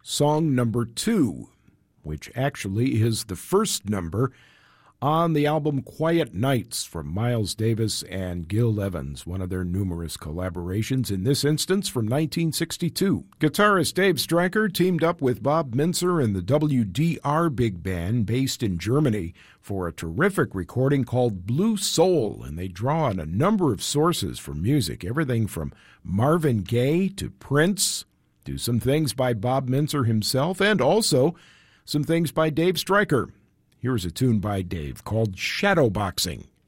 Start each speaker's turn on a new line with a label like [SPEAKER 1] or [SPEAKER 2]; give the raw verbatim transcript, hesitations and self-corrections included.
[SPEAKER 1] song number two, which actually is the first number on the album Quiet Nights from Miles Davis and Gil Evans, one of their numerous collaborations, in this instance from nineteen sixty-two. Guitarist Dave Stryker teamed up with Bob Mintzer and the W D R Big Band based in Germany for a terrific recording called Blue Soul, and they draw on a number of sources for music, everything from Marvin Gaye to Prince, to some things by Bob Mintzer himself, and also some things by Dave Stryker. Here's a tune by Dave called Shadowboxing.